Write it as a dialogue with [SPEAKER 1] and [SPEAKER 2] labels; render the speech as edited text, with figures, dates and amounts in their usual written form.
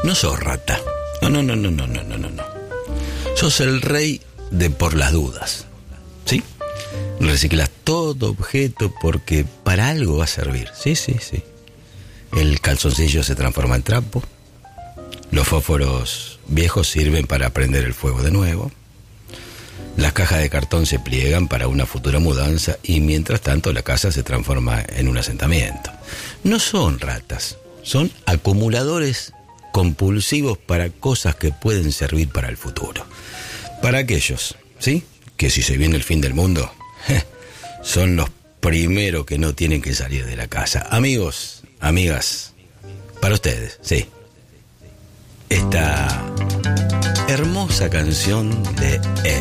[SPEAKER 1] no sos rata. No. Sos el rey de por las dudas. ¿Sí? Reciclas todo objeto porque para algo va a servir. Sí. El calzoncillo se transforma en trapo. Los fósforos viejos sirven para prender el fuego de nuevo. Las cajas de cartón se pliegan para una futura mudanza y mientras tanto la casa se transforma en un asentamiento. No son ratas, son acumuladores compulsivos para cosas que pueden servir para el futuro. Para aquellos, ¿sí? Que si se viene el fin del mundo, son los primeros que no tienen que salir de la casa. Amigos, amigas, para ustedes, sí. Esta hermosa canción de